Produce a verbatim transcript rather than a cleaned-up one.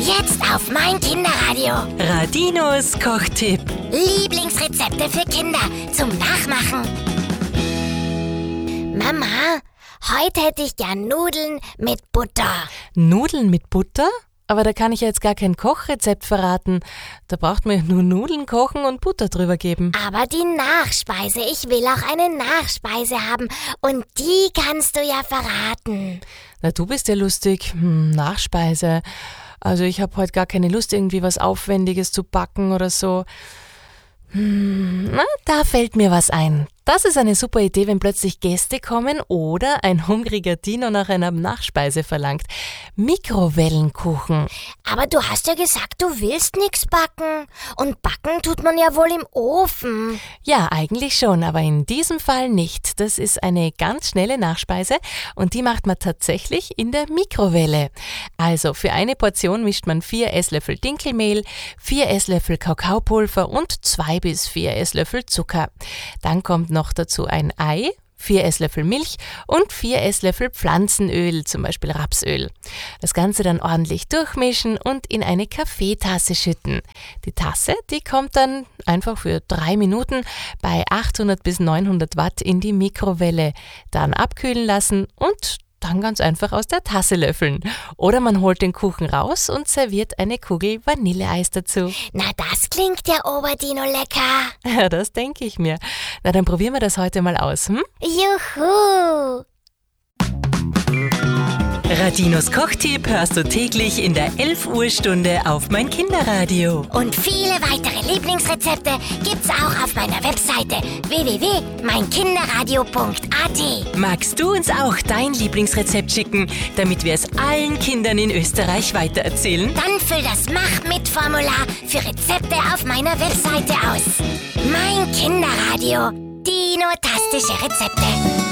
Jetzt auf mein Kinderradio. Radinos Kochtipp. Lieblingsrezepte für Kinder zum Nachmachen. Mama, heute hätte ich gern Nudeln mit Butter. Nudeln mit Butter? Aber da kann ich ja jetzt gar kein Kochrezept verraten. Da braucht man ja nur Nudeln kochen und Butter drüber geben. Aber die Nachspeise, ich will auch eine Nachspeise haben und die kannst du ja verraten. Na, du bist ja lustig. Hm, Nachspeise. Also ich habe heute gar keine Lust, irgendwie was Aufwendiges zu backen oder so. Hm, na, da fällt mir was ein. Das ist eine super Idee, wenn plötzlich Gäste kommen oder ein hungriger Dino nach einer Nachspeise verlangt. Mikrowellenkuchen. Aber du hast ja gesagt, du willst nichts backen. Und backen tut man ja wohl im Ofen. Ja, eigentlich schon, aber in diesem Fall nicht. Das ist eine ganz schnelle Nachspeise und die macht man tatsächlich in der Mikrowelle. Also für eine Portion mischt man vier Esslöffel Dinkelmehl, vier Esslöffel Kakaopulver und zwei bis vier Esslöffel Zucker. Dann kommt noch dazu ein Ei, vier Esslöffel Milch und vier Esslöffel Pflanzenöl, zum Beispiel Rapsöl. Das Ganze dann ordentlich durchmischen und in eine Kaffeetasse schütten. Die Tasse, die kommt dann einfach für drei Minuten bei achthundert bis neunhundert Watt in die Mikrowelle. Dann abkühlen lassen und dann ganz einfach aus der Tasse löffeln. Oder man holt den Kuchen raus und serviert eine Kugel Vanilleeis dazu. Na, das klingt ja Oberdino lecker. Ja, das denke ich mir. Na, dann probieren wir das heute mal aus, hm? Juhu! Radinos Kochtipp hörst du täglich in der elf Uhr Stunde auf mein Kinderradio. Und viele weitere Lieblingsrezepte gibt's auch auf meiner Webseite w w w punkt mein kinderradio punkt a t. Magst du uns auch dein Lieblingsrezept schicken, damit wir es allen Kindern in Österreich weitererzählen? Dann füll das Mach-mit-Formular für Rezepte auf meiner Webseite aus. Mein Kinderradio. Dino-tastische Rezepte.